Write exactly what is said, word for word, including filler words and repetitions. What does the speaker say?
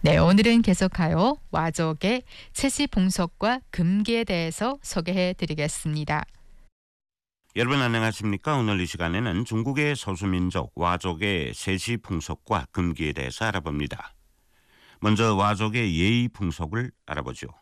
네, 오늘은 계속하여 와족의 채시 봉석과 금기에 대해서 소개해 드리겠습니다. 여러분 안녕하십니까? 오늘 이 시간에는 중국의 소수민족 와족의 세시 풍속과 금기에 대해서 알아봅니다. 먼저 와족의 예의 풍속을 알아보죠.